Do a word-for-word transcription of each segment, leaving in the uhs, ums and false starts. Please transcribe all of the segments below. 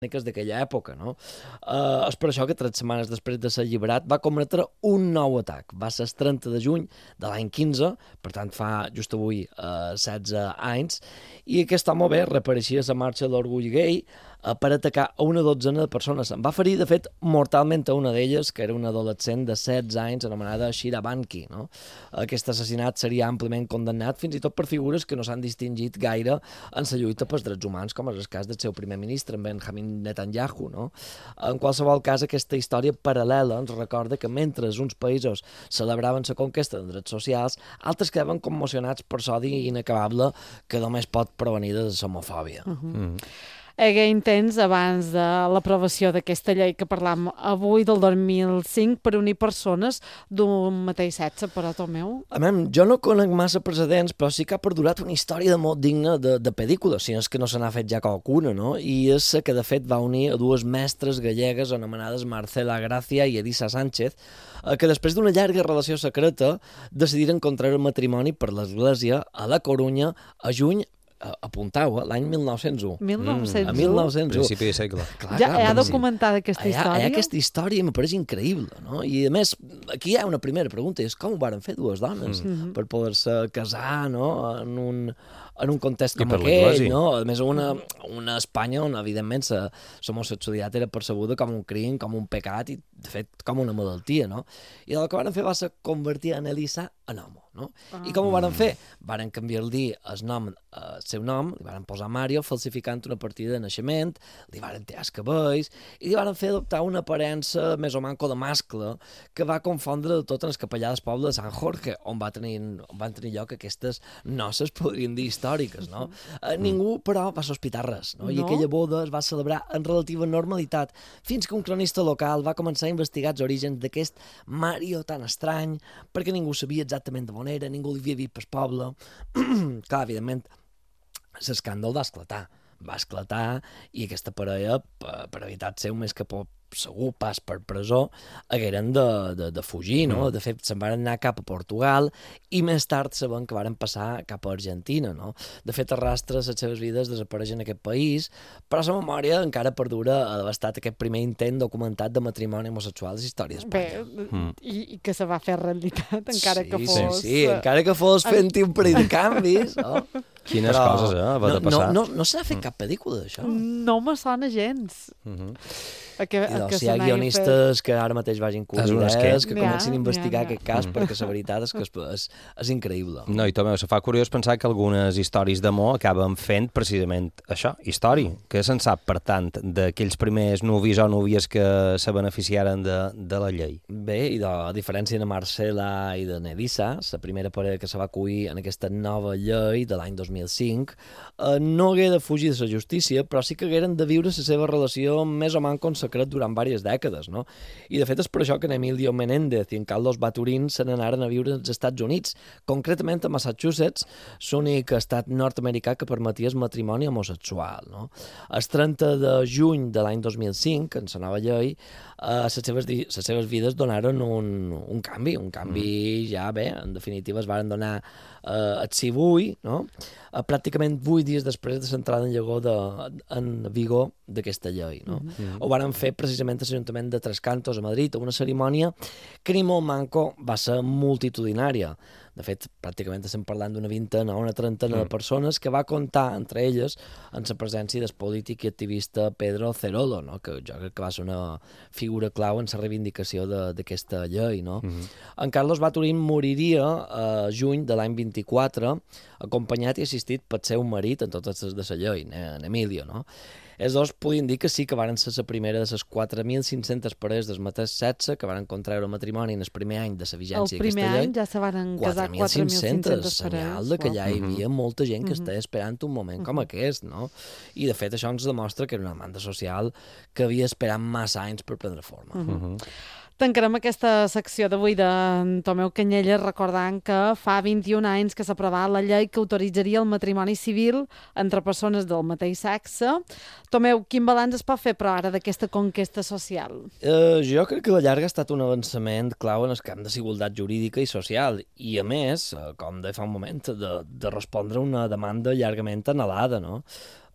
d'aquella època, no? Uh, és per això que tres setmanes després de ser alliberat va cometre un nou atac. Va ser el trenta de juny de l'any quinze, per tant fa just avui uh, setze anys, i aquest home bé reapareixia a la marxa de l'orgull gai uh, per atacar a una dotzena de persones. En va ferir, de fet, mortalment a una d'elles, que era una adolescent de setze anys anomenada Shira Banki, no? Aquest assassinat seria àmpliament condemnat fins i tot per figures que no s'han distingit gaire en la lluita pels drets humans, com és el cas del seu primer ministre, en Benjamin Netanyahu, no? En qualsevol cas, aquesta història paral·lela ens recorda que mentre uns països celebraven la conquesta de drets socials, altres quedaven commocionats per l'odi inacabable que només pot provenir de l'homofòbia. Uh -huh. mm. Hagué intents abans de l'aprovació d'aquesta llei que parlam avui del dos mil cinc per unir persones d'un mateix sexe, però Tomeu? A mi, jo no conec massa precedents, però sí que ha perdurat una història de molt digna de, de pel·lícula, si no és que no se n'ha fet ja qualcuna, no? I és que, de fet, va unir a dues mestres gallegues anomenades Marcela Gracia i Elisa Sánchez, que després d'una llarga relació secreta decidiren contraure matrimoni per l'Església a la Corunya a juny, apuntau, eh? L'any mil nou-cents u. mil nou-cents u? A mil nou-cents u. Principi de segle. Clar, ja hi ha documentada aquesta història? Hi ha aquesta història, m'apareix increïble, no? I, a més, aquí hi ha una primera pregunta, és com ho varen fer dues dones mm. per poder-se casar, no?, en un, en un context com aquell, no? A més, una, una Espanya on, evidentment, l'homosexualitat era percebuda com un crim, com un pecat i, de fet, com una malaltia, no? I el que varen fer va ser convertir en Elisa en homo, no? Ah. I com ho varen fer? Varen canviar-li el nom, el seu nom, li varen posar Mario, falsificant una partida de naixement, li varen tallar els cabells, i li varen fer adoptar una aparença més o manco de mascle, que va confondre de tot en el capellà del poble de San Jorge, on, va tenir, on van tenir lloc aquestes noces, podríem dir, històriques, no? Uh, ningú, però, va sospitar res, no? no? I aquella boda es va celebrar en relativa normalitat, fins que un cronista local va començar a investigar els orígens d'aquest Mario tan estrany, perquè ningú sabia exactament de on era, ningú l'havia vist pel poble. Clar, evidentment, l'escàndol va esclatar. Va esclatar i aquesta parella, per, per evitar ser un més que pot segur pas per presó, hagueren de, de, de fugir, no? De fet, se'n van anar cap a Portugal i més tard sabem que varen passar cap a Argentina, no? De fet, els rastres, les seves vides desapareixen en aquest país, però la memòria encara perdura a l'estat aquest primer intent documentat de matrimoni homosexual de la història d'Espanya. Bé, mm. i, i que se va fer realitat, encara sí, que fos... Sí, sí, encara que fos fent-hi un parell de canvis, no? Quines però, coses, eh, va no, de passar. No, no, no s'ha fet mm. cap pel·lícula d'això. No me sona gens. Mm -hmm. A que, a que si hi ha guionistes fet... que ara mateix vagin col·liders, que, que comencin a investigar aquest cas, mm. perquè la veritat és que és, és, és increïble. No, i Tomeu, se fa curiós pensar que algunes històries d'amor acaben fent precisament això, història, que se'n sap, per tant, d'aquells primers novis o novies que se beneficiaren de, de la llei. Bé, i de, a diferència de Marcela i de Nelissa, la primera parella que se va acollir en aquesta nova llei de l'any dos mil cinc, eh, no hagué de fugir de la justícia, però sí que hagueren de viure la seva relació més o manco en secret durant diverses dècades, no? I de fet és per això que en Emilio Menéndez i en Carlos Baturín se n'anaren a viure als Estats Units, concretament a Massachusetts, l'únic estat nord-americà que permetia el matrimoni homosexual, no? El trenta de juny de l'any dos mil cinc, en la nova llei, eh, les, seves, les seves vides donaren un, un canvi, un canvi mm. ja bé, en definitiva es varen donar eh, el sí avui, no? Eh, pràcticament vuit dies després de l'entrada en llegó de, en vigor d'aquesta llei, no? Mm-hmm. Ho varen fer precisament a l'Ajuntament de Tres Cantos a Madrid, una cerimònia que ni molt manco va ser multitudinària. De fet, pràcticament estem parlant d'una vintena o una trentena mm. de persones que va comptar, entre elles, en la presència del polític i activista Pedro Cerolo, no? Que jo crec que va ser una figura clau en la reivindicació d'aquesta llei, no? Mm-hmm. En Carlos Baturín moriria a eh, juny de l'any vint-i-quatre, acompanyat i assistit pel seu marit en totes les de la llei, en Emilio, no? Els dos podien dir que sí que varen ser la primera de les quatre mil cinc-centes parelles del mateix sexe que varen contraure matrimoni en el primer any de la vigència d'aquesta llei. El primer any ja se varen casar quatre mil cinc-centes parelles. Senyal de que ja hi havia molta gent que estava esperant un moment com aquest, no? I de fet això ens demostra que era una demanda social que havia esperat massa anys per prendre forma. Uh -huh. Tancarem aquesta secció d'avui de Tomeu Canyelles recordant que fa vint-i-un anys que s'ha aprovat la llei que autoritzaria el matrimoni civil entre persones del mateix sexe. Tomeu, quin balanç es pot fer, però, ara d'aquesta conquesta social? Uh, jo crec que a la llarga ha estat un avançament clau en el camp de desigualtat jurídica i social, i a més, uh, com de fa un moment, de, de respondre a una demanda llargament anhelada, no?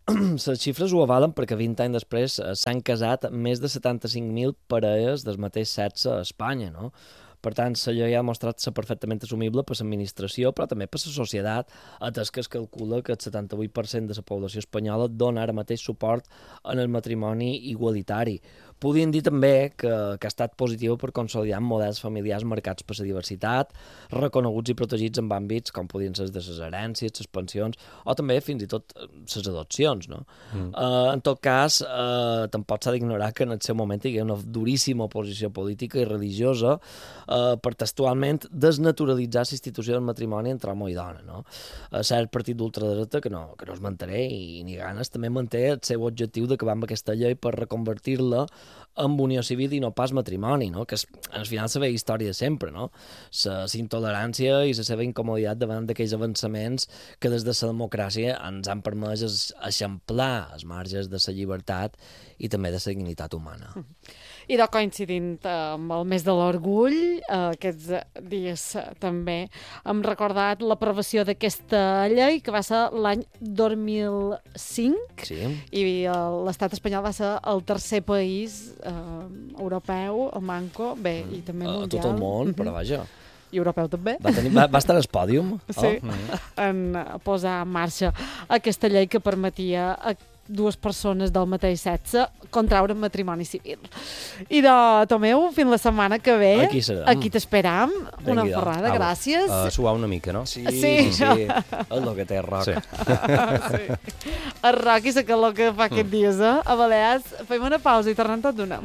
les xifres ho avalen perquè vint anys després s'han casat més de setanta-cinc mil parelles del mateix sexe a Espanya, no? Per tant, la llei ha mostrat ser perfectament assumible per l'administració, però també per la societat, atès que es calcula que el setanta-vuit per cent de la població espanyola dona ara mateix suport en el matrimoni igualitari. Podríem dir també que, que ha estat positiu per consolidar models familiars marcats per la diversitat, reconeguts i protegits en àmbits com podien ser de les herències, les pensions, o també fins i tot les adopcions, no? Mm. Uh, en tot cas, uh, tampoc s'ha d'ignorar que en el seu moment hi havia una duríssima oposició política i religiosa uh, per textualment desnaturalitzar la institució del matrimoni entre home i dona, no? Uh, cert partit d'ultradreta, que no, que no es manté i ni ganes, també manté el seu objectiu d'acabar amb aquesta llei per reconvertir-la amb unió civil i no pas matrimoni, no? Que és, al final, la seva història de sempre, no? La intolerància i la seva incomoditat davant d'aquells avançaments que des de la democràcia ens han permès eixamplar els marges de la llibertat i també de la dignitat humana. I de coincidint amb el mes de l'orgull, eh, aquests dies també hem recordat l'aprovació d'aquesta llei, que va ser l'any dos mil cinc, sí. I l'estat espanyol va ser el tercer país eh, europeu, el manco, bé, i també mundial. A tot el món, però vaja. I europeu també. Va, tenir, va, va estar al pòdium. Sí, oh. en posar en marxa aquesta llei que permetia a dues persones del mateix sexe contraure matrimoni civil. I de Tomeu, fins la setmana que ve. Aquí serem. Aquí t'esperam. Una Vengui, ferrada, gràcies. Uh, suar una mica, no? Sí, sí, sí. El que té rock. Sí. Sí. El rock i la calor que fa aquests dies, eh? A Balears, fem una pausa i tornem tot d'una.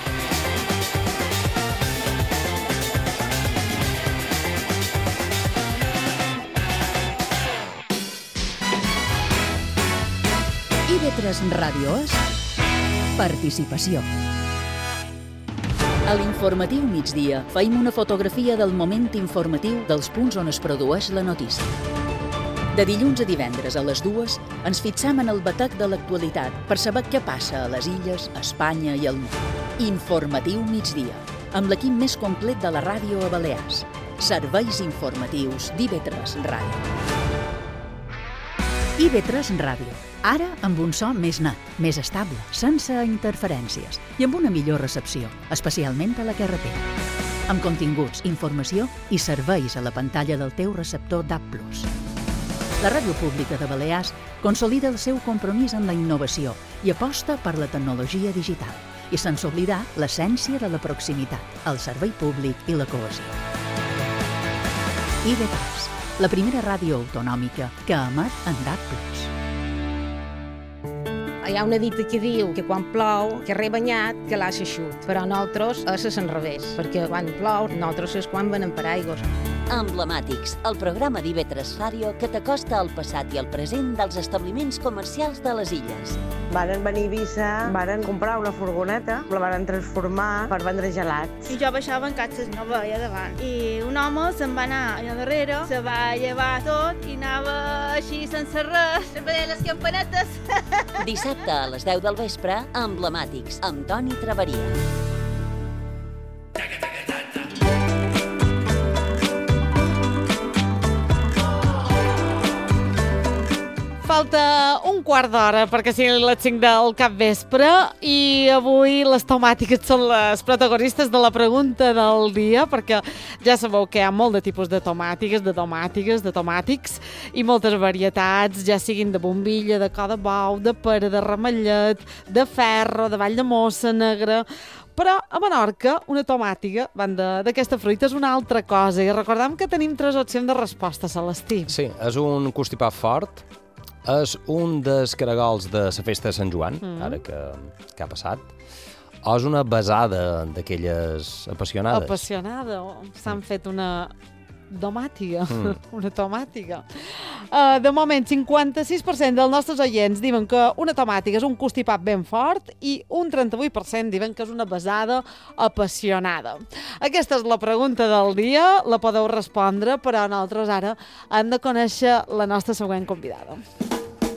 I V tres Ràdio és participació. A l'informatiu migdia feim una fotografia del moment informatiu dels punts on es produeix la notícia. De dilluns a divendres a les dues ens fixam en el batec de l'actualitat per saber què passa a les illes, a Espanya i al món. Informatiu migdia, amb l'equip més complet de la ràdio a Balears. Serveis informatius d'I V tres Ràdio. I V tres Ràdio. Ara amb un so més net, més estable, sense interferències i amb una millor recepció, especialment a la carretera. Amb continguts, informació i serveis a la pantalla del teu receptor D A B plus. La Ràdio Pública de Balears consolida el seu compromís amb la innovació i aposta per la tecnologia digital i sense oblidar l'essència de la proximitat, el servei públic i la cohesió. I V tres, la primera ràdio autonòmica que emet en D A B plus. Hi ha una dita que diu que quan plou, que re banyat, que l'ha eixut. Però nosaltres és al revés, perquè quan plou, nosaltres és quan venen paraigües. Emblemàtics, el programa d'I V tres Ràdio que t'acosta al passat i al present dels establiments comercials de les illes. Varen venir a Eivissa, varen comprar una furgoneta, la varen transformar per vendre gelats. I jo baixava en catxes, no veia davant. I un home se'n va anar allà darrere, se va llevar tot i anava així sense res, sempre deia les campanetes. Dissabte a les deu del vespre, Emblemàtics, amb Toni Traveria. Falta un quart d'hora perquè siguin les cinc del capvespre i avui les tomàtiques són les protagonistes de la pregunta del dia, perquè ja sabeu que hi ha molt de tipus de tomàtiques, de tomàtiques, de tomàtics i moltes varietats, ja siguin de bombilla, de cor de bou, de pera, de ramellet, de ferro, de vall de mossa negra. Però a Menorca, una tomàtica, banda d'aquesta fruita, és una altra cosa. I recordem que tenim tres opcions de resposta, Celestí. Sí, és un constipat fort, és un dels caragols de la festa de Sant Joan, mm. ara que, que ha passat, o és una besada d'aquelles apassionades. Apassionada, s'han fet una domàtiga, mm. una tomàtica. Uh, de moment, cinquanta-sis per cent dels nostres oients diuen que una tomàtica és un constipat ben fort i un trenta-vuit per cent diuen que és una besada apassionada. Aquesta és la pregunta del dia, la podeu respondre, però nosaltres ara hem de conèixer la nostra següent convidada.